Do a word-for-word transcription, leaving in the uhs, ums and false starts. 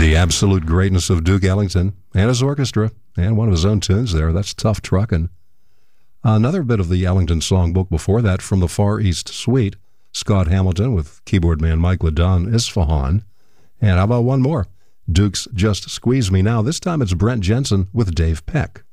The absolute greatness of Duke Ellington and his orchestra, and one of his own tunes there. That's Tough Truckin'. Another bit of the Ellington songbook before that from the Far East Suite, Scott Hamilton with keyboard man Mike LeDon, Isfahan. And how about one more? Duke's Just Squeeze Me Now. This time it's Brent Jensen with Dave Peck.